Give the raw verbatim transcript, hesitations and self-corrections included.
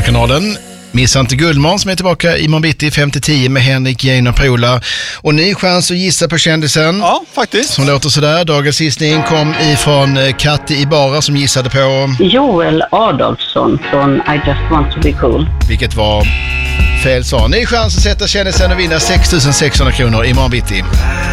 Radiokanalen. Missa inte Guldmån som är tillbaka i morgon fem till tio med Henrik, Jane och Pola. Och ny chans att gissa på kändisen. Ja, faktiskt. Som låter sådär. Dagens gissning kom ifrån Katti Ibarra som gissade på Joel Adolfsson från I just want to be cool. Vilket var fel svar. Ny chans att sätta kändisen och vinna sex tusen sexhundra kronor i morgon bitti.